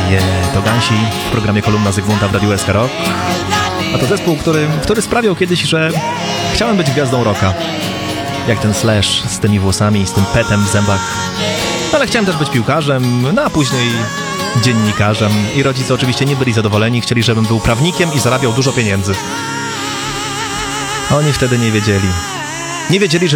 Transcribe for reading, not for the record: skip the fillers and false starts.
To Gansi w programie Kolumna Zygmunta w Radiu SK Rock. A to zespół, który sprawiał kiedyś, że chciałem być gwiazdą rocka. Jak ten Slash z tymi włosami, z tym petem w zębach. Ale chciałem też być piłkarzem, no a później dziennikarzem. I rodzice oczywiście nie byli zadowoleni, chcieli, żebym był prawnikiem i zarabiał dużo pieniędzy. Oni wtedy nie wiedzieli. Nie wiedzieli, że